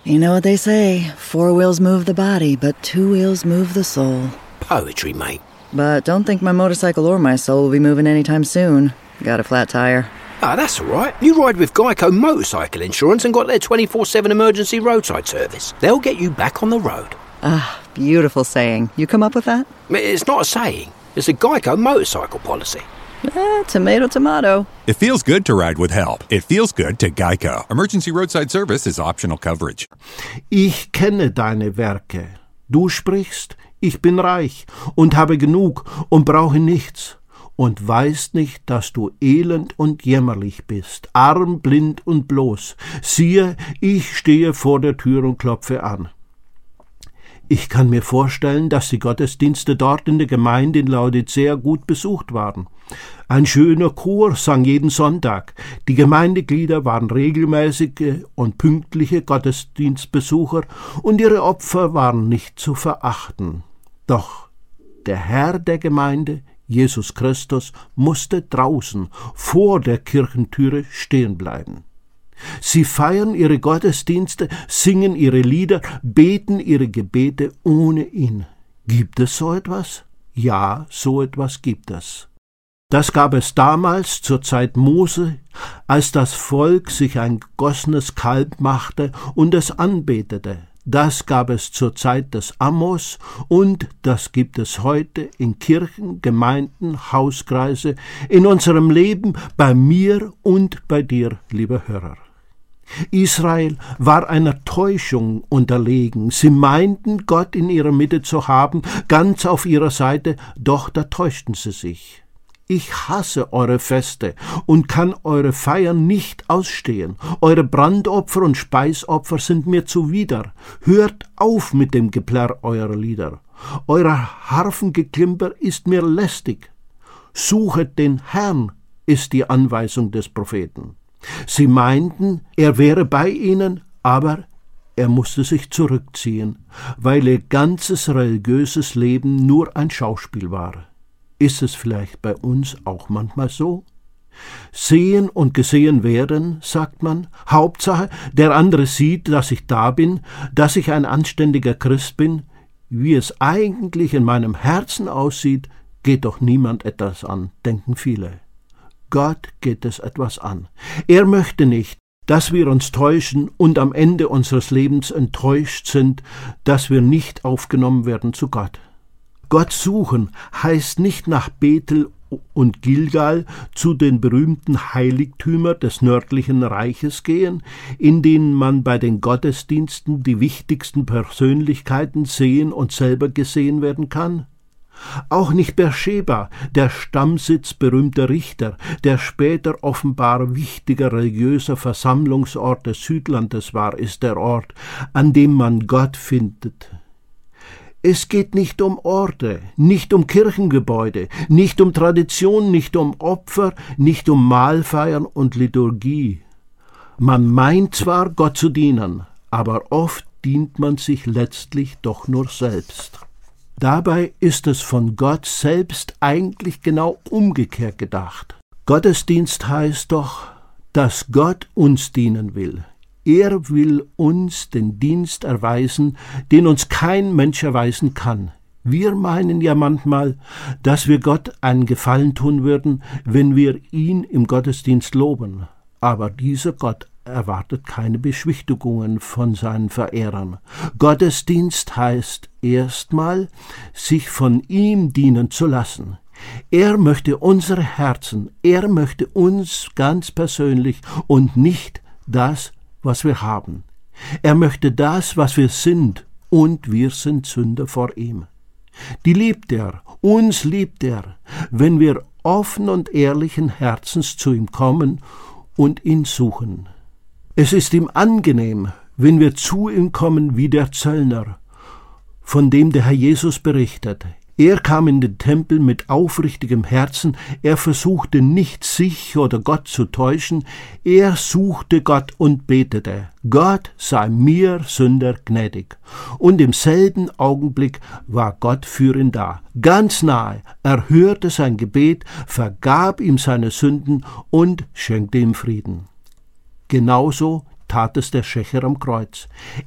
You know what they say, 4 wheels move the body, but 2 wheels move the soul. Poetry, mate. But don't think my motorcycle or my soul will be moving anytime soon. Got a flat tire. Ah, that's all right. You ride with Geico Motorcycle Insurance and got their 24/7 emergency roadside service. They'll get you back on the road. Ah, beautiful saying. You come up with that? It's not a saying. It's a Geico motorcycle policy. Tomato, tomato. It feels good to ride with help. It feels good to Geico. Emergency roadside service is optional coverage. Ich kenne deine Werke. Du sprichst, ich bin reich und habe genug und brauche nichts. Und weißt nicht, dass du elend und jämmerlich bist, arm, blind und bloß. Siehe, ich stehe vor der Tür und klopfe an. Ich kann mir vorstellen, dass die Gottesdienste dort in der Gemeinde in Laodicea gut besucht waren. Ein schöner Chor sang jeden Sonntag. Die Gemeindeglieder waren regelmäßige und pünktliche Gottesdienstbesucher und ihre Opfer waren nicht zu verachten. Doch der Herr der Gemeinde, Jesus Christus, musste draußen vor der Kirchentüre stehen bleiben. Sie feiern ihre Gottesdienste, singen ihre Lieder, beten ihre Gebete ohne ihn. Gibt es so etwas? Ja, so etwas gibt es. Das gab es damals zur Zeit Mose, als das Volk sich ein gegossenes Kalb machte und es anbetete. Das gab es zur Zeit des Amos und das gibt es heute in Kirchen, Gemeinden, Hauskreise, in unserem Leben, bei mir und bei dir, lieber Hörer. Israel war einer Täuschung unterlegen. Sie meinten, Gott in ihrer Mitte zu haben, ganz auf ihrer Seite, doch da täuschten sie sich. Ich hasse eure Feste und kann eure Feiern nicht ausstehen. Eure Brandopfer und Speisopfer sind mir zuwider. Hört auf mit dem Geplärr eurer Lieder. Euer Harfengeklimper ist mir lästig. Suchet den Herrn, ist die Anweisung des Propheten. Sie meinten, er wäre bei ihnen, aber er musste sich zurückziehen, weil ihr ganzes religiöses Leben nur ein Schauspiel war. Ist es vielleicht bei uns auch manchmal so? Sehen und gesehen werden, sagt man. Hauptsache, der andere sieht, dass ich da bin, dass ich ein anständiger Christ bin. Wie es eigentlich in meinem Herzen aussieht, geht doch niemand etwas an, denken viele. Gott geht es etwas an. Er möchte nicht, dass wir uns täuschen und am Ende unseres Lebens enttäuscht sind, dass wir nicht aufgenommen werden zu Gott. Gott suchen heißt nicht nach Bethel und Gilgal zu den berühmten Heiligtümern des nördlichen Reiches gehen, in denen man bei den Gottesdiensten die wichtigsten Persönlichkeiten sehen und selber gesehen werden kann. Auch nicht Beersheba, der Stammsitz berühmter Richter, der später offenbar wichtiger religiöser Versammlungsort des Südlandes war, ist der Ort, an dem man Gott findet. Es geht nicht um Orte, nicht um Kirchengebäude, nicht um Tradition, nicht um Opfer, nicht um Mahlfeiern und Liturgie. Man meint zwar, Gott zu dienen, aber oft dient man sich letztlich doch nur selbst. Dabei ist es von Gott selbst eigentlich genau umgekehrt gedacht. Gottesdienst heißt doch, dass Gott uns dienen will. Er will uns den Dienst erweisen, den uns kein Mensch erweisen kann. Wir meinen ja manchmal, dass wir Gott einen Gefallen tun würden, wenn wir ihn im Gottesdienst loben. Aber dieser Gott erwartet keine Beschwichtigungen von seinen Verehrern. Gottesdienst heißt erstmal, sich von ihm dienen zu lassen. Er möchte unsere Herzen, er möchte uns ganz persönlich und nicht das, was wir haben. Er möchte das, was wir sind, und wir sind Sünder vor ihm. Die liebt er, uns liebt er, wenn wir offen und ehrlichen Herzens zu ihm kommen und ihn suchen. Es ist ihm angenehm, wenn wir zu ihm kommen wie der Zöllner, von dem der Herr Jesus berichtet. Er kam in den Tempel mit aufrichtigem Herzen, er versuchte nicht, sich oder Gott zu täuschen, er suchte Gott und betete, Gott sei mir Sünder gnädig. Und im selben Augenblick war Gott für ihn da, ganz nahe, er hörte sein Gebet, vergab ihm seine Sünden und schenkte ihm Frieden. Genauso tat es der Schächer am Kreuz.